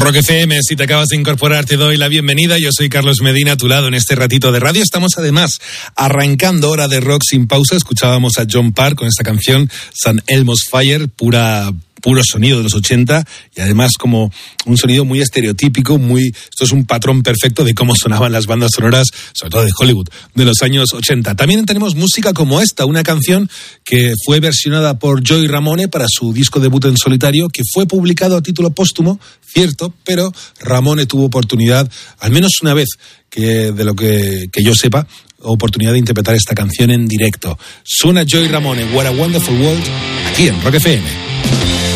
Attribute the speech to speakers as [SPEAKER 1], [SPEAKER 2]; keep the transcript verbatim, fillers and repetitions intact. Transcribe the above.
[SPEAKER 1] Rock F M, si te acabas de incorporar, te doy la bienvenida. Yo soy Carlos Medina, a tu lado en este ratito de radio. Estamos además arrancando hora de rock sin pausa. Escuchábamos a John Parr con esta canción San Elmo's Fire, pura... puro sonido de los ochenta y además como un sonido muy estereotípico, muy esto es un patrón perfecto de cómo sonaban las bandas sonoras, sobre todo de Hollywood, de los años ochenta. También tenemos música como esta, una canción que fue versionada por Joey Ramone para su disco debut en solitario, que fue publicado a título póstumo, cierto, pero Ramone tuvo oportunidad, al menos una vez, que de lo que, que yo sepa, oportunidad de interpretar esta canción en directo. Suena Joey Ramone, What a Wonderful World, aquí en Rock F M.